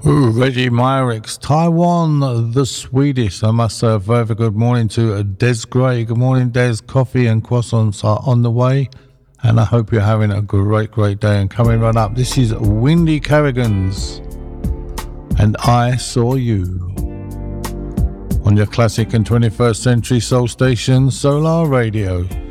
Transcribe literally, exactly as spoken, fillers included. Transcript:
Ooh, Reggie Myrick's Taiwan, the Swedish. I must say a very good morning to Des Gray. Good morning, Des. Coffee and croissants are on the way, and I hope you're having a great, great day. And coming right up, this is Windy Carrigans, and I Saw You on your classic and twenty-first century soul station, Solar Radio.